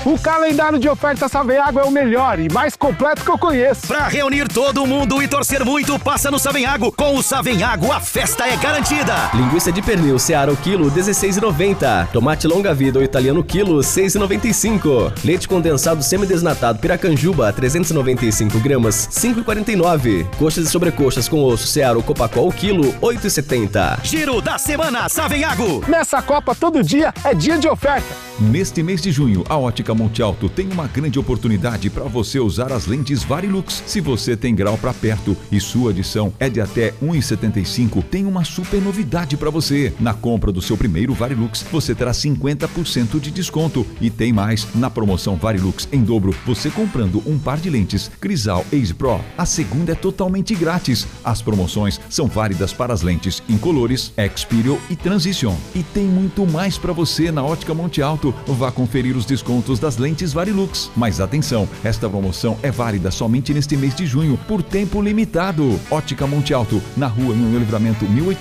O calendário de ofertas Saveago é o melhor e mais completo que eu conheço. Pra reunir todo mundo e torcer muito, passa no Saveago. Com o Saveago, a festa é garantida. Linguiça de pernil Seara o quilo, R$16,90. Tomate longa vida ou italiano quilo, R$6,95. Leite condensado semidesnatado Piracanjuba, 395 gramas, R$5,49. Coxas e sobrecoxas com osso Seara ou Copacol quilo, R$8,70. Giro da semana Saveago. Nessa Copa, todo dia é dia de oferta. Neste mês de junho, a Ótica Monte Alto tem uma grande oportunidade para você usar as lentes Varilux. Se você tem grau para perto e sua adição é de até 1,75, tem uma super novidade para você. Na compra do seu primeiro Varilux, você terá 50% de desconto. E tem mais, na promoção Varilux em dobro, você comprando um par de lentes Crisal Ace Pro, a segunda é totalmente grátis. As promoções são válidas para as lentes incolores, Experio e Transition. E tem muito mais para você na Ótica Monte Alto. Vá conferir os descontos das lentes Varilux. Mas atenção, esta promoção é válida somente neste mês de junho, por tempo limitado. Ótica Monte Alto, na rua Noel Livramento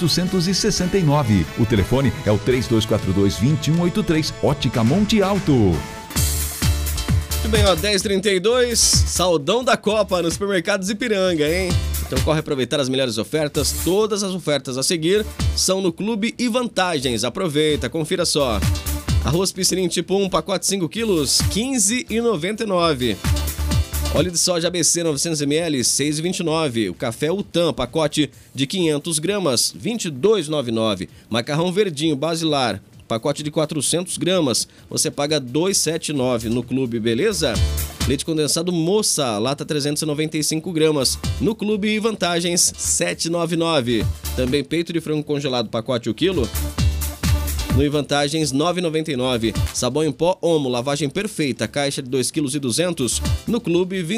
1869. O telefone é o 3242-2183. Ótica Monte Alto. Muito bem, ó, 10h32, Saldão da Copa nos supermercados Ipiranga, hein? Então corre aproveitar as melhores ofertas. Todas as ofertas a seguir são no Clube e Vantagens. Aproveita, confira só. Arroz piscinim tipo 1, pacote 5 quilos, R$15,99. Óleo de soja ABC 900ml, R$6,29. O café Utam, pacote de 500 gramas, R$22,99. Macarrão verdinho basilar, pacote de 400 gramas, você paga R$2,79 no Clube, beleza? Leite condensado Moça, lata 395 gramas, no Clube e Vantagens, R$7,99. Também peito de frango congelado, pacote 1 quilo, no e Vantagens, R$ 9,99. Sabão em pó Omo, lavagem perfeita, caixa de 2,2 kg, no Clube, R$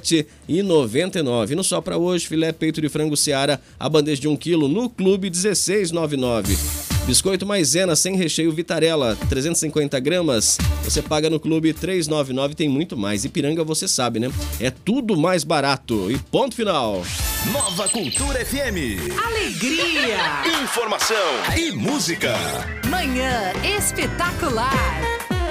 27,99. No Só Pra Hoje, filé peito de frango Seara, a bandeja de 1 kg, no Clube, R$ 16,99. Biscoito Maisena sem recheio Vitarella, 350 gramas, você paga no Clube, R$ 3,99. Tem muito mais. Ipiranga, você sabe, né? É tudo mais barato. E ponto final. Nova Cultura FM. Alegria, Informação e música. manhã espetacular.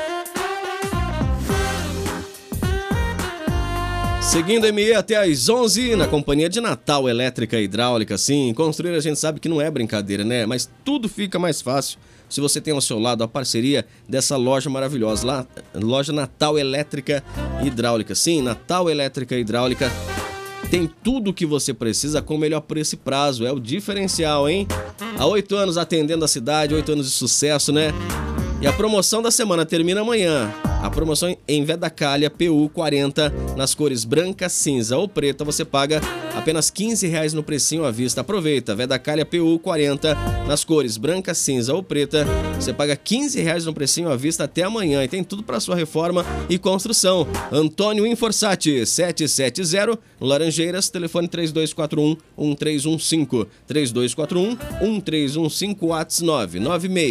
Seguindo a ME até às 11, na companhia de Natal Elétrica e Hidráulica. Sim, construir a gente sabe que não é brincadeira, né? Mas tudo fica mais fácil se você tem ao seu lado a parceria dessa loja maravilhosa, lá, loja Natal Elétrica e Hidráulica. Sim, Natal Elétrica e Hidráulica tem tudo o que você precisa com o melhor preço e prazo. É o diferencial, hein? Há 8 anos atendendo a cidade, 8 anos de sucesso, né? E a promoção da semana termina amanhã. A promoção em Vedacalha PU 40 nas cores branca, cinza ou preta, você paga apenas R$15 no precinho à vista. Aproveita, Vedacalha PU 40 nas cores branca, cinza ou preta, você paga R$15 no precinho à vista até amanhã. E tem tudo para sua reforma e construção. Antônio Inforsati 770 no Laranjeiras, telefone 3241-1315, 3241-1315, WhatsApp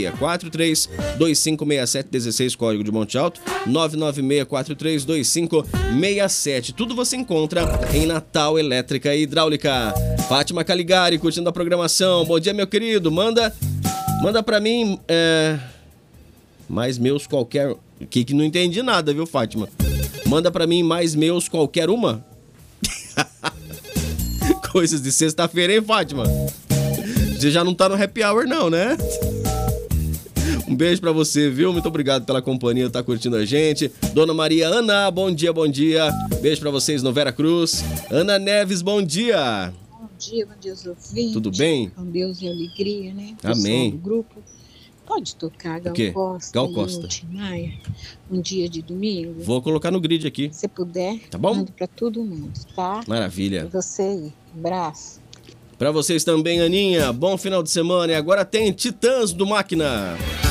99643256716, código de Monte Alto, 996432567. Tudo você encontra em Natal Elétrica e Hidráulica. Fátima Caligari curtindo a programação. Bom dia, meu querido. Manda pra mim mais meus qualquer... Que não entendi nada, viu, Fátima? Manda pra mim mais meus qualquer uma. Coisas de sexta-feira, hein, Fátima? Você já não tá no happy hour não, né? Um beijo pra você, viu? Muito obrigado pela companhia, tá curtindo a gente. Dona Maria Ana, bom dia, bom dia. Beijo pra vocês no Vera Cruz. Ana Neves, bom dia. Bom dia, os ouvintes. Tudo bem? Com Deus e alegria, né? Amém. Do grupo. Pode tocar Gal Costa. Gal Costa. Maia, um dia de domingo. Vou colocar no grid aqui. Se puder, tá bom? manda pra todo mundo, tá? Maravilha. E você aí, abraço. Pra vocês também, Aninha. Bom final de semana. E agora tem Titãs do Máquina.